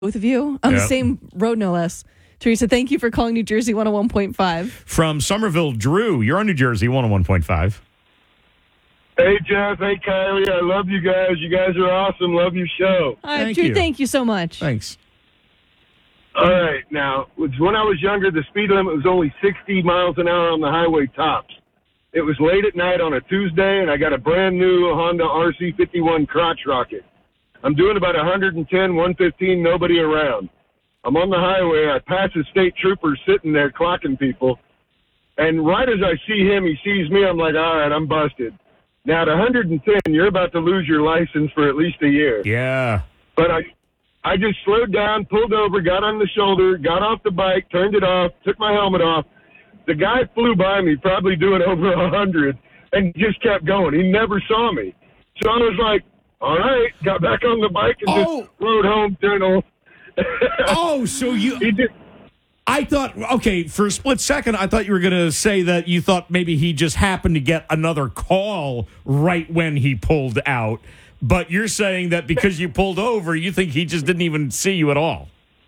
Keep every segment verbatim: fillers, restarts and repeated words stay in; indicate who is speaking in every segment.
Speaker 1: both of you on
Speaker 2: Yep.
Speaker 1: the same road, no less. Teresa, thank you for calling New Jersey one oh one point five.
Speaker 2: From Somerville, Drew, you're on New Jersey one oh one point five.
Speaker 3: Hey, Jeff. Hey, Kylie. I love you guys. You guys are awesome. Love your show.
Speaker 1: Hi,
Speaker 2: Thank
Speaker 1: Drew,
Speaker 2: you.
Speaker 1: thank you so much.
Speaker 2: Thanks.
Speaker 3: All right. Now, when I was younger, the speed limit was only sixty miles an hour on the highway tops. It was late at night on a Tuesday, and I got a brand new Honda R C fifty-one crotch rocket. I'm doing about one ten, one fifteen, nobody around. I'm on the highway. I pass a state trooper sitting there clocking people. And right as I see him, he sees me. I'm like, all right, I'm busted. Now, at one ten, you're about to lose your license for at least a year.
Speaker 2: Yeah.
Speaker 3: But I I just slowed down, pulled over, got on the shoulder, got off the bike, turned it off, took my helmet off. The guy flew by me, probably doing over one hundred, and just kept going. He never saw me. So I was like, all right, got back on the bike and
Speaker 2: Oh.
Speaker 3: just rode home tunnel.
Speaker 2: Oh, so you...
Speaker 3: He did.
Speaker 2: I thought, okay, for a split second, I thought you were going to say that you thought maybe he just happened to get another call right when he pulled out. But you're saying that because you pulled over, you think he just didn't even see you at all.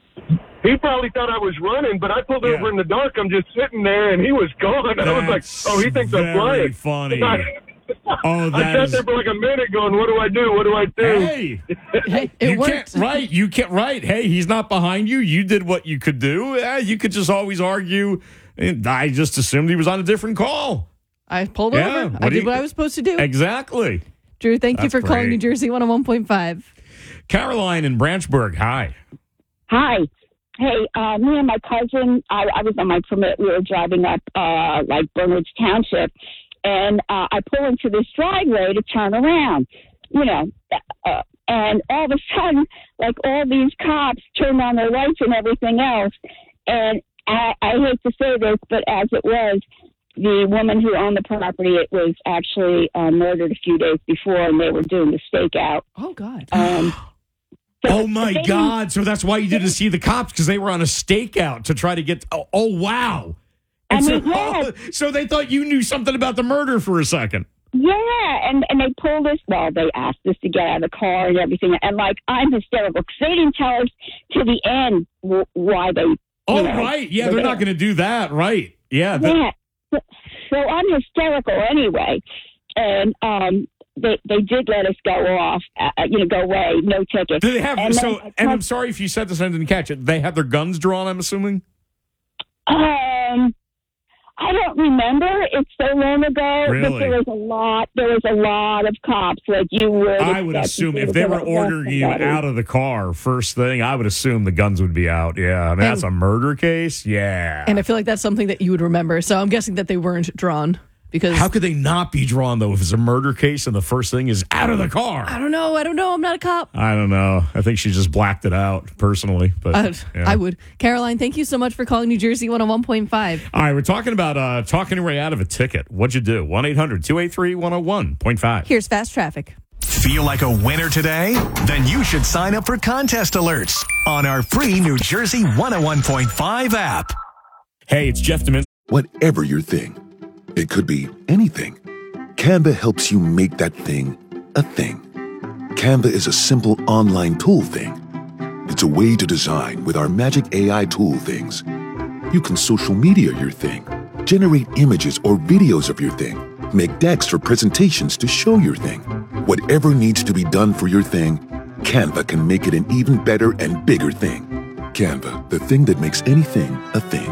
Speaker 3: He probably thought I was running, but I pulled
Speaker 2: Yeah.
Speaker 3: over in the dark. I'm just sitting there, and he was gone. I was like,
Speaker 2: That's
Speaker 3: oh, he thinks I'm
Speaker 2: very
Speaker 3: flying.
Speaker 2: funny.
Speaker 3: I,
Speaker 2: Oh,
Speaker 3: I
Speaker 2: that
Speaker 3: sat
Speaker 2: is...
Speaker 3: there for like a minute going, what do I do? What do I do?
Speaker 2: Hey,
Speaker 1: Hey, it
Speaker 2: you
Speaker 1: worked.
Speaker 2: can't, right? You can't, right? Hey, he's not behind you. You did what you could do. Yeah, you could just always argue. And I just assumed he was on a different call.
Speaker 1: I pulled
Speaker 2: Yeah,
Speaker 1: over.
Speaker 2: what
Speaker 1: I
Speaker 2: do
Speaker 1: did
Speaker 2: you-
Speaker 1: what I was supposed to do.
Speaker 2: Exactly.
Speaker 1: Drew, thank you
Speaker 2: That's
Speaker 1: for calling
Speaker 2: great.
Speaker 1: New Jersey one oh one point five.
Speaker 2: Caroline in Branchburg. Hi.
Speaker 4: Hi. Hey, uh, me and my cousin, I, I was on my permit. We were driving up, uh, like Burnridge Township, and uh, I pull into this driveway to turn around, you know, uh, and all of a sudden, like all these cops turned on their lights and everything else. And I, I hate to say this, but as it was, the woman who owned the property, it was actually uh, murdered a few days before, and they were doing the stakeout.
Speaker 1: Oh, God.
Speaker 4: Um,
Speaker 2: Oh, my
Speaker 4: they-
Speaker 2: God. So that's why you didn't see the cops, because they were on a stakeout to try to get. Oh, oh wow.
Speaker 4: I
Speaker 2: And so,
Speaker 4: mean, yeah.
Speaker 2: so they thought you knew something about the murder for a second.
Speaker 4: Yeah, and and they pulled us. Well, they asked us to get out of the car and everything, and like I'm hysterical because they didn't tell us to the end w- why they.
Speaker 2: Oh,
Speaker 4: you know,
Speaker 2: right. Yeah,
Speaker 4: were
Speaker 2: they're
Speaker 4: there.
Speaker 2: not going to do that. Right. Yeah. that-
Speaker 4: Yeah, so, so I'm hysterical anyway, and um, they they did let us go off. Uh, you know, go away, no ticket.
Speaker 2: Do they have.
Speaker 4: And
Speaker 2: So,
Speaker 4: then-
Speaker 2: and I'm sorry if you said this and I didn't catch it. They had their guns drawn, I'm assuming?
Speaker 4: Um, I don't remember. It's so long ago.
Speaker 2: Really?
Speaker 4: But there was a lot. There was a lot of cops. Like you would.
Speaker 2: I would
Speaker 4: expect
Speaker 2: assume
Speaker 4: to
Speaker 2: if
Speaker 4: see
Speaker 2: they
Speaker 4: the
Speaker 2: were
Speaker 4: rest
Speaker 2: ordering
Speaker 4: of
Speaker 2: you
Speaker 4: somebody.
Speaker 2: out of the car first thing, I would assume the guns would be out. Yeah. I mean, that's a murder case. Yeah.
Speaker 1: And I feel like that's something that you would remember. So I'm guessing that they weren't drawn because
Speaker 2: How could they not be drawn, though, if it's a murder case and the first thing is out of the car?
Speaker 1: I don't know. I don't know. I'm not a cop.
Speaker 2: I don't know. I think she just blacked it out, personally. But
Speaker 1: Uh,
Speaker 2: yeah.
Speaker 1: I would. Caroline, thank you so much for calling New Jersey one oh one point five.
Speaker 2: All right, we're talking about uh, talking your way out of a ticket. What'd you do? one eight hundred two eight three one oh one point five.
Speaker 1: Here's Fast Traffic.
Speaker 5: Feel like a winner today? Then you should sign up for contest alerts on our free New Jersey one oh one point five app.
Speaker 2: Hey, it's Jeff Demint.
Speaker 6: Whatever your thing, it could be anything. Canva helps you make that thing a thing. Canva is a simple online tool thing. It's a way to design with our magic A I tool things. You can social media your thing, generate images or videos of your thing, make decks for presentations to show your thing. Whatever needs to be done for your thing, Canva can make it an even better and bigger thing. Canva, the thing that makes anything a thing.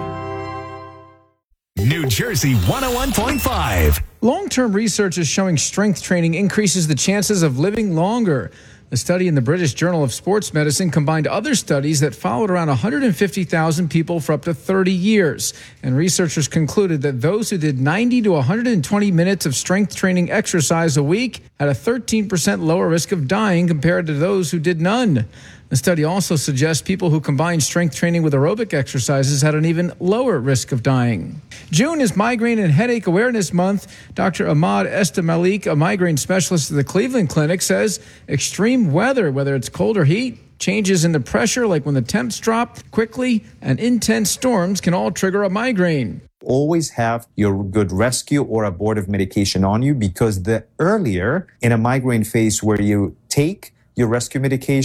Speaker 5: New Jersey one oh one point five.
Speaker 7: Long-term research is showing strength training increases the chances of living longer. A study in the British Journal of Sports Medicine combined other studies that followed around one hundred fifty thousand people for up to thirty years. And researchers concluded that those who did ninety to one hundred twenty minutes of strength training exercise a week had a thirteen percent lower risk of dying compared to those who did none. The study also suggests people who combined strength training with aerobic exercises had an even lower risk of dying. June is Migraine and Headache Awareness Month. Doctor Ahmad Estamalik, a migraine specialist at the Cleveland Clinic, says extreme weather, whether it's cold or heat, changes in the pressure, like when the temps drop quickly, and intense storms can all trigger a migraine.
Speaker 8: Always have your good rescue or abortive medication on you, because the earlier in a migraine phase where you take your rescue medication,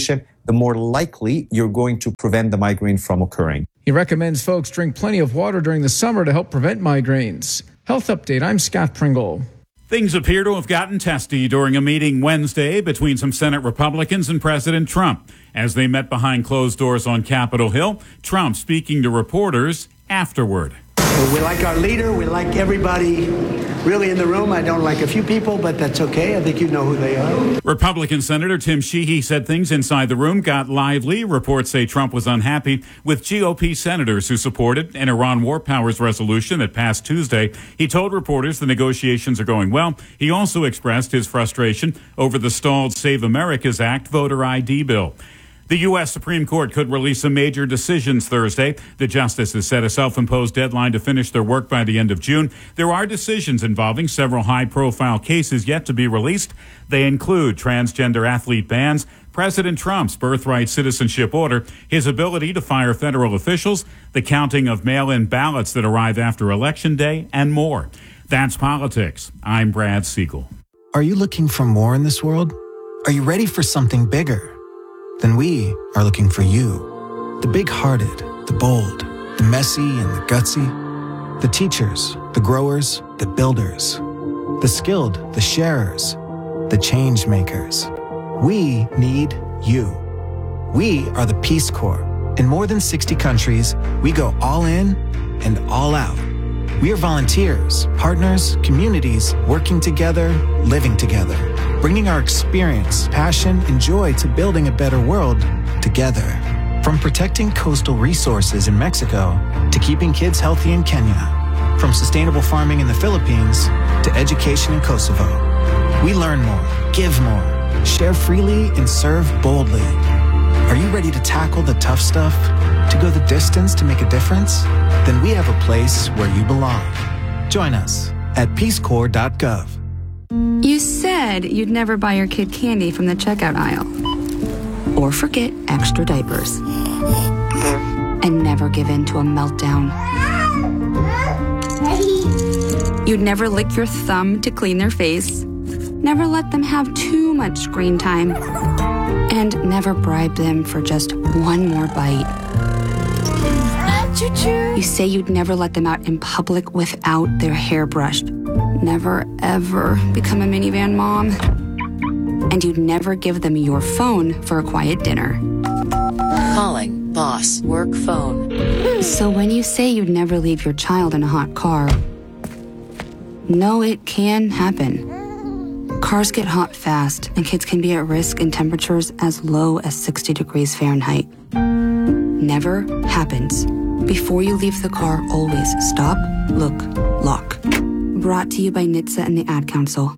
Speaker 8: the more likely you're going to prevent the migraine from occurring.
Speaker 7: He recommends folks drink plenty of water during the summer to help prevent migraines. Health Update, I'm Scott Pringle.
Speaker 9: Things appear to have gotten testy during a meeting Wednesday between some Senate Republicans and President Trump. As they met behind closed doors on Capitol Hill, Trump speaking to reporters afterward.
Speaker 10: We like our leader. We like everybody really in the room. I don't like a few people, but that's okay. I think you know who they are.
Speaker 9: Republican Senator Tim Sheehy said things inside the room got lively. Reports say Trump was unhappy with G O P senators who supported an Iran war powers resolution that passed Tuesday. He told reporters the negotiations are going well. He also expressed his frustration over the stalled Save America's Act voter I D bill. The U S. Supreme Court could release some major decisions Thursday. The justices set a self-imposed deadline to finish their work by the end of June. There are decisions involving several high-profile cases yet to be released. They include transgender athlete bans, President Trump's birthright citizenship order, his ability to fire federal officials, the counting of mail-in ballots that arrive after Election Day, and more. That's politics. I'm Brad Siegel.
Speaker 11: Are you looking for more in this world? Are you ready for something bigger? Then we are looking for you. The big-hearted, the bold, the messy and the gutsy. The teachers, the growers, the builders. The skilled, the sharers, the change makers. We need you. We are the Peace Corps. In more than sixty countries, we go all in and all out. We are volunteers, partners, communities, working together, living together, bringing our experience, passion, and joy to building a better world together. From protecting coastal resources in Mexico to keeping kids healthy in Kenya, from sustainable farming in the Philippines to education in Kosovo. We learn more, give more, share freely, and serve boldly. Are you ready to tackle the tough stuff? To go the distance to make a difference? Then we have a place where you belong. Join us at peace corps dot gov.
Speaker 12: You said you'd never buy your kid candy from the checkout aisle. Or forget extra diapers. And never give in to a meltdown. You'd never lick your thumb to clean their face. Never let them have too much screen time. And never bribe them for just one more bite. You say you'd never let them out in public without their hair brushed. Never, ever become a minivan mom. And you'd never give them your phone for a quiet dinner.
Speaker 13: Calling boss work phone.
Speaker 12: So when you say you'd never leave your child in a hot car, no, it can happen. Cars get hot fast, and kids can be at risk in temperatures as low as sixty degrees Fahrenheit. Never happens. Before you leave the car, always stop, look, lock. Brought to you by N H T S A and the Ad Council.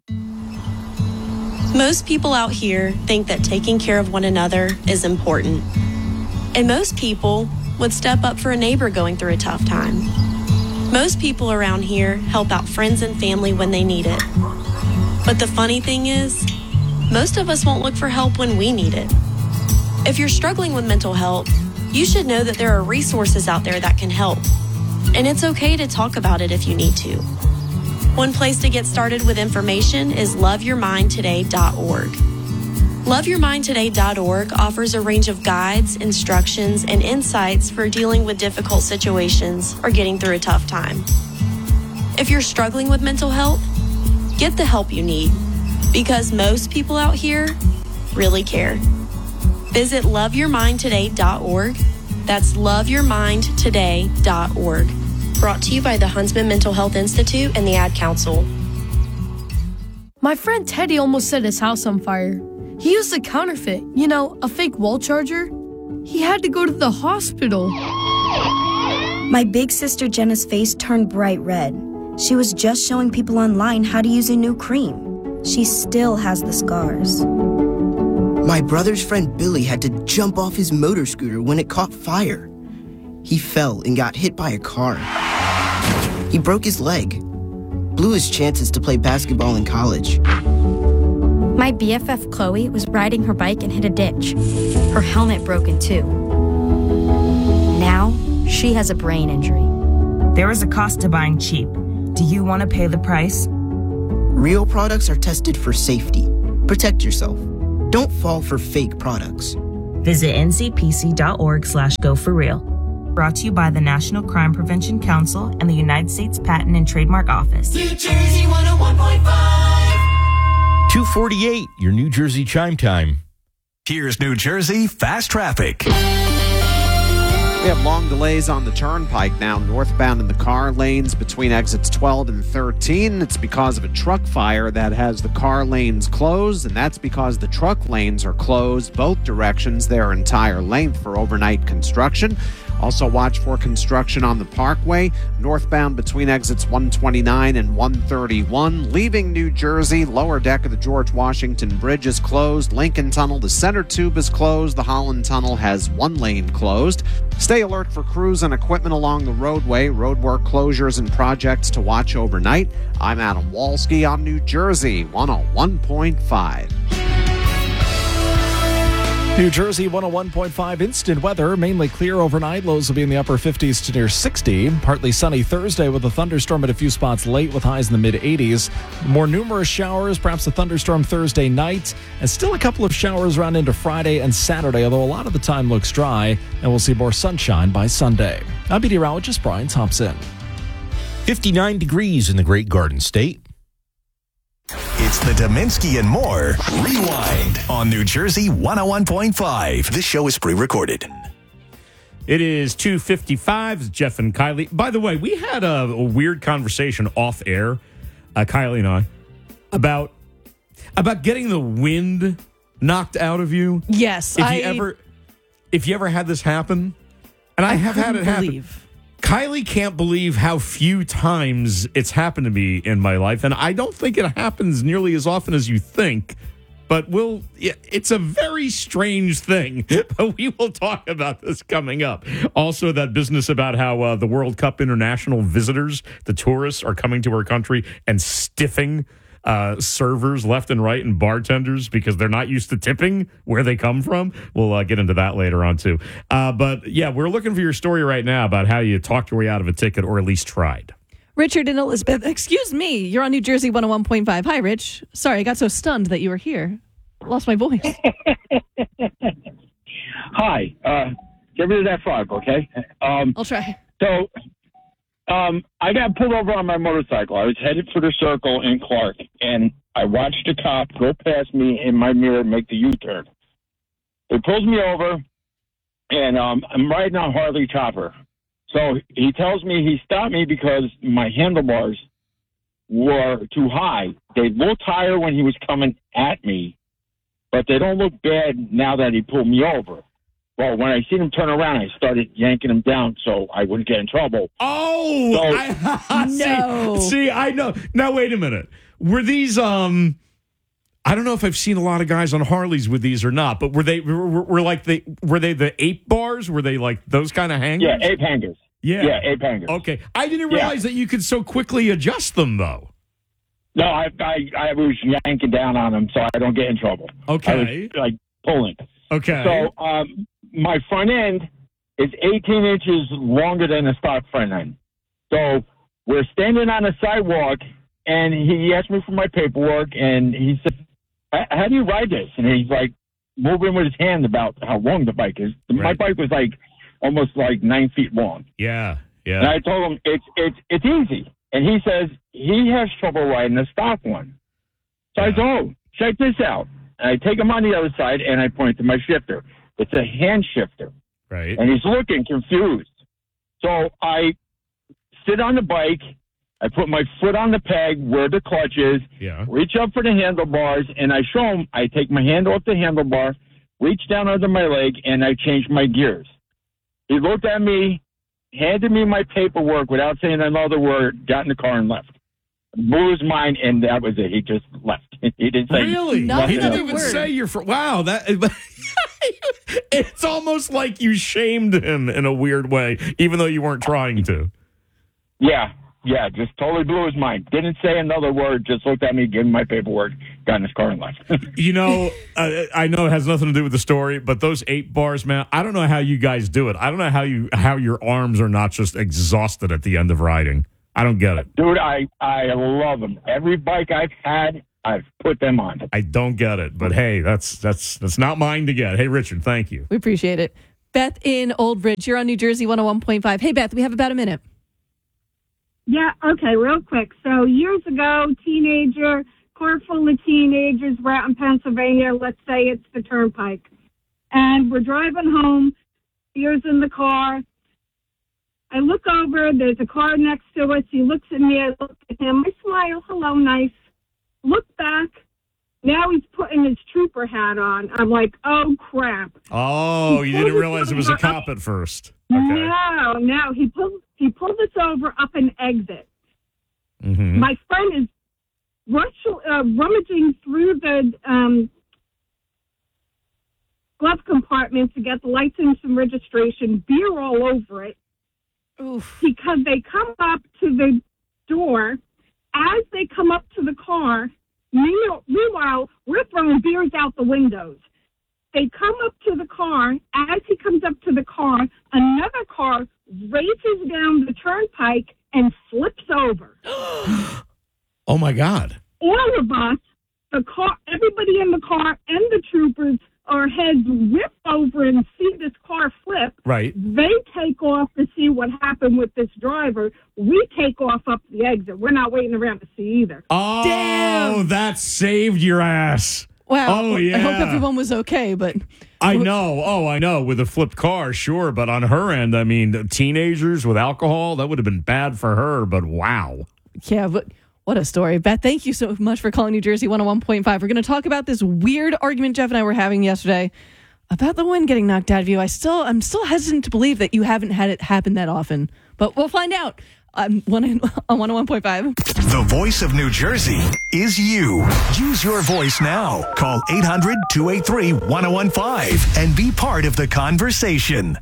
Speaker 14: Most people out here think that taking care of one another is important. And most people would step up for a neighbor going through a tough time. Most people around here help out friends and family when they need it. But the funny thing is, most of us won't look for help when we need it. If you're struggling with mental health, you should know that there are resources out there that can help. And it's okay to talk about it if you need to. One place to get started with information is love your mind today dot org. love your mind today dot org offers a range of guides, instructions, and insights for dealing with difficult situations or getting through a tough time. If you're struggling with mental health, get the help you need, because most people out here really care. Visit love your mind today dot org. That's love your mind today dot org. Brought to you by the Huntsman Mental Health Institute and the Ad Council.
Speaker 15: My friend Teddy almost set his house on fire. He used a counterfeit, you know, a fake wall charger. He had to go to the hospital.
Speaker 16: My big sister Jenna's face turned bright red. She was just showing people online how to use a new cream. She still has the scars.
Speaker 17: My brother's friend Billy had to jump off his motor scooter when it caught fire. He fell and got hit by a car. He broke his leg, blew his chances to play basketball in college.
Speaker 18: My B F F Chloe was riding her bike and hit a ditch. Her helmet broke in two. Now, she has a brain injury.
Speaker 19: There is a cost to buying cheap. Do you want to pay the price?
Speaker 17: Real products are tested for safety. Protect yourself. Don't fall for fake products.
Speaker 19: Visit n c p c dot org slash go for real. Brought to you by the National Crime Prevention Council and the United States Patent and Trademark Office.
Speaker 20: New Jersey one oh one point five.
Speaker 21: two forty-eight, your New Jersey chime time.
Speaker 5: Here's New Jersey Fast Traffic.
Speaker 22: We have long delays on the turnpike now, northbound in the car lanes between exits twelve and thirteen. It's because of a truck fire that has the car lanes closed, and that's because the truck lanes are closed both directions their entire length for overnight construction. Also watch for construction on the Parkway, northbound between exits one twenty-nine and one thirty-one. Leaving New Jersey, lower deck of the George Washington Bridge is closed. Lincoln Tunnel, the center tube is closed. The Holland Tunnel has one lane closed. Stay alert for crews and equipment along the roadway. Roadwork closures and projects to watch overnight. I'm Adam Walski on New Jersey one oh one point five.
Speaker 23: New Jersey one oh one point five instant weather, mainly clear overnight. Lows will be in the upper fifties to near sixty. Partly sunny Thursday with a thunderstorm at a few spots late with highs in the mid eighties. More numerous showers, perhaps a thunderstorm Thursday night, and still a couple of showers around into Friday and Saturday, although a lot of the time looks dry, and we'll see more sunshine by Sunday. I'm meteorologist Brian Thompson.
Speaker 21: fifty-nine degrees in the Great Garden State.
Speaker 5: It's the Dominski and More Rewind on New Jersey one oh one point five. This show is pre-recorded.
Speaker 2: It is two fifty-five. Jeff and Kylie. By the way, we had a, a weird conversation off air, uh, Kylie and I, about about getting the wind knocked out of you.
Speaker 1: Yes,
Speaker 2: if
Speaker 1: I
Speaker 2: you ever if you ever had this happen, and I, I have had it
Speaker 1: believe.
Speaker 2: happen. Kylie can't believe how few times it's happened to me in my life, and I don't think it happens nearly as often as you think. But we'll, it's a very strange thing. But we will talk about this coming up. Also, that business about how uh, the World Cup international visitors, the tourists, are coming to our country and stiffing uh, servers left and right and bartenders because they're not used to tipping where they come from. We'll uh, get into that later on, too. Uh, but, yeah, we're looking for your story right now about how you talked your way out of a ticket or at least tried.
Speaker 1: Richard and Elizabeth, excuse me. You're on New Jersey one oh one point five. Hi, Rich. Sorry, I got so stunned that you were here. Lost my voice.
Speaker 24: Hi. Uh, get rid of that frog, okay? Um,
Speaker 1: I'll try.
Speaker 24: So, um, I got pulled over on my motorcycle. I was headed for the circle in Clark, and I watched a cop go past me in my mirror make the U-turn. He pulls me over, and um, I'm riding on Harley Chopper. So he tells me he stopped me because my handlebars were too high. They looked higher when he was coming at me, but they don't look bad now that he pulled me over. Well, when I seen him turn around, I started yanking him down so I wouldn't get in trouble.
Speaker 2: Oh,
Speaker 24: so,
Speaker 2: I, no. See, see, I know. Now, wait a minute. Were these, um, I don't know if I've seen a lot of guys on Harleys with these or not, but were they, were, were like, the, were they the ape bars? Were they like those kind of hangers?
Speaker 24: Yeah, ape hangers.
Speaker 2: Yeah.
Speaker 24: Yeah, ape hangers.
Speaker 2: Okay. I didn't realize yeah. that you could so quickly adjust them, though.
Speaker 24: No, I, I I was yanking down on them so I don't get in trouble.
Speaker 2: Okay.
Speaker 24: I was, like, pulling.
Speaker 2: Okay.
Speaker 24: So, um, my front end is eighteen inches longer than a stock front end. So, we're standing on a sidewalk, and he asked me for my paperwork, and he said, how do you ride this? And he's, like, moving with his hand about how long the bike is. Right. My bike was, like, almost, like, nine feet long.
Speaker 2: Yeah, yeah.
Speaker 24: And I told him, it's it's it's easy. And he says he has trouble riding a stock one. So yeah. I go, oh, check this out. And I take him on the other side, and I point to my shifter. It's a hand shifter.
Speaker 2: Right.
Speaker 24: And he's looking confused. So I sit on the bike. I put my foot on the peg where the clutch is,
Speaker 2: yeah.
Speaker 24: reach up for the handlebars, and I show him I take my hand off the handlebar, reach down under my leg, and I change my gears. He looked at me, handed me my paperwork without saying another word, got in the car and left. Blew his mind, and that was it. He just left. He didn't say
Speaker 2: really.
Speaker 24: nothing.
Speaker 2: He didn't
Speaker 24: else.
Speaker 2: even say you're from. Wow, that. It's almost like you shamed him in a weird way, even though you weren't trying to.
Speaker 24: Yeah, yeah, just totally blew his mind. Didn't say another word. Just looked at me, gave him my paperwork, got in his car and left.
Speaker 2: You know, uh, I know it has nothing to do with the story, but those eight bars, man, I don't know how you guys do it. I don't know how you how your arms are not just exhausted at the end of riding. I don't get it.
Speaker 24: Dude, I, I love them. Every bike I've had, I've put them on.
Speaker 2: I don't get it, but hey, that's that's that's not mine to get. Hey, Richard, thank you.
Speaker 1: We appreciate it. Beth in Old Bridge, you're on New Jersey one oh one point five. Hey, Beth, we have about a minute.
Speaker 3: Yeah, okay, real quick. So years ago, teenager, car full of teenagers, we're out in Pennsylvania. Let's say it's the Turnpike. And we're driving home. Beer's in the car. I look over. There's a car next to us. He looks at me. I look at him. I smile. Hello, nice. Look back. Now he's putting his trooper hat on. I'm like, oh, crap.
Speaker 2: Oh, you didn't realize it was a cop at first. Okay.
Speaker 3: No, no. He pulled, he pulled us over up an exit.
Speaker 2: Mm-hmm.
Speaker 3: My friend is rush, uh, rummaging through the um, glove compartment to get the license and registration, beer all over it.
Speaker 1: Oof.
Speaker 3: Because they come up to the door. As they come up to the car, meanwhile, we're throwing beers out the windows. They come up to the car. As he comes up to the car, another car races down the turnpike and flips over.
Speaker 2: Oh, my God.
Speaker 3: All of us, the car, everybody in the car and the troopers, our heads whip over and see this car flip.
Speaker 2: Right.
Speaker 3: They take off to see what happened with this driver. We take off up the exit. We're not waiting around to see either.
Speaker 2: Oh,
Speaker 1: Damn.
Speaker 2: that saved your ass.
Speaker 1: Wow.
Speaker 2: Oh, yeah.
Speaker 1: I hope everyone was okay, but...
Speaker 2: I know. Oh, I know. With a flipped car, sure. But on her end, I mean, teenagers with alcohol, that would have been bad for her, but wow.
Speaker 1: Yeah, but... What a story. Beth, thank you so much for calling New Jersey one oh one point five. We're going to talk about this weird argument Jeff and I were having yesterday about the wind getting knocked out of you. I still, I'm still hesitant to believe that you haven't had it happen that often, but we'll find out um, one, on one oh one point five.
Speaker 5: The voice of New Jersey is you. Use your voice now. Call eight hundred, two eight three, one oh one five and be part of the conversation.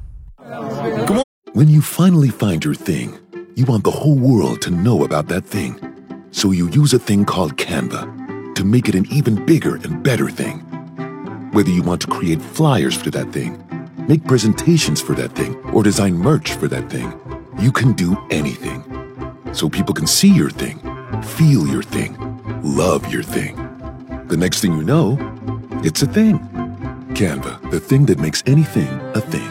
Speaker 4: When you finally find your thing, you want the whole world to know about that thing. So you use a thing called Canva to make it an even bigger and better thing. Whether you want to create flyers for that thing, make presentations for that thing, or design merch for that thing, you can do anything. So people can see your thing, feel your thing, love your thing. The next thing you know, it's a thing. Canva, the thing that makes anything a thing.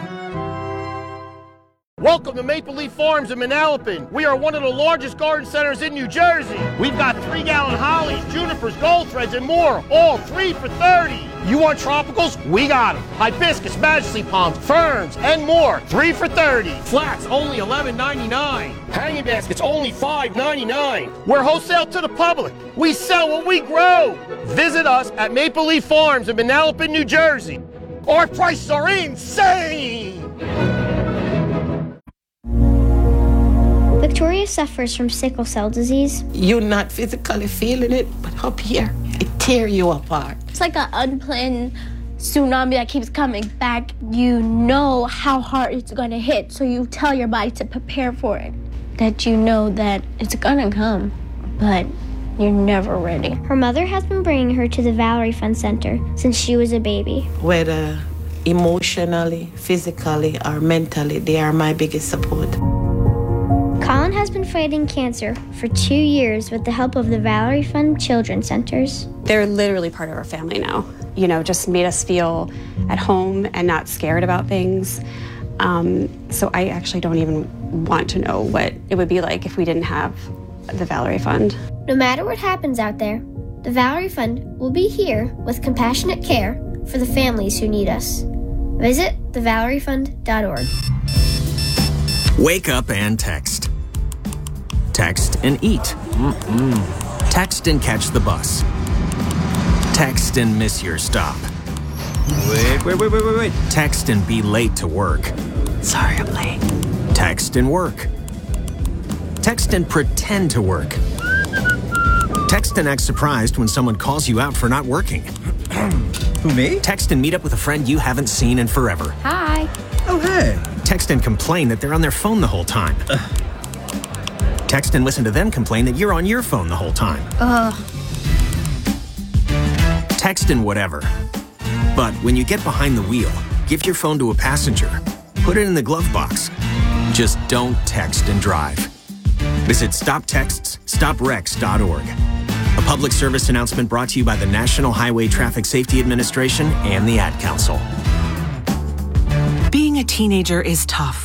Speaker 6: Welcome to Maple Leaf Farms in Manalapan. We are one of the largest garden centers in New Jersey. We've got three-gallon hollies, junipers, gold threads, and more, all three for thirty. You want tropicals? We got them. Hibiscus, majesty palms, ferns, and more, three for thirty. Flats, only eleven ninety-nine. Hanging baskets, only five ninety-nine. We're wholesale to the public. We sell what we grow. Visit us at Maple Leaf Farms in Manalapan, New Jersey. Our prices are insane.
Speaker 8: Victoria suffers from sickle cell disease.
Speaker 25: You're not physically feeling it, but up here, it tears you apart.
Speaker 8: It's like an unplanned tsunami that keeps coming back. You know how hard it's going to hit, so you tell your body to prepare for it. That you know that it's going to come, but you're never ready. Her mother has been bringing her to the Valerie Fund Center since she was a baby.
Speaker 25: Whether emotionally, physically, or mentally, they are my biggest support.
Speaker 8: Colin has been fighting cancer for two years with the help of the Valerie Fund Children's Centers.
Speaker 26: They're literally part of our family now. You know, just made us feel at home and not scared about things. Um, so I actually don't even want to know what it would be like if we didn't have the Valerie Fund.
Speaker 8: No matter what happens out there, the Valerie Fund will be here with compassionate care for the families who need us. Visit the valerie fund dot org.
Speaker 27: Wake up and text. Text and eat. Mm-mm. Text and catch the bus. Text and miss your stop. Wait, wait, wait, wait, wait, wait. Text and be late to work. Sorry, I'm late. Text and work. Text and pretend to work. Text and act surprised when someone calls you out for not working. Who, me? Text and meet up with a friend you haven't seen in forever.
Speaker 8: Hi.
Speaker 27: Oh, hey. Text and complain that they're on their phone the whole time. Ugh. Text and listen to them complain that you're on your phone the whole time.
Speaker 8: Ugh.
Speaker 27: Text and whatever. But when you get behind the wheel, give your phone to a passenger. Put it in the glove box. Just don't text and drive. Visit stop texts stop wrecks dot org. A public service announcement brought to you by the National Highway Traffic Safety Administration and the Ad Council.
Speaker 7: Being a teenager is tough.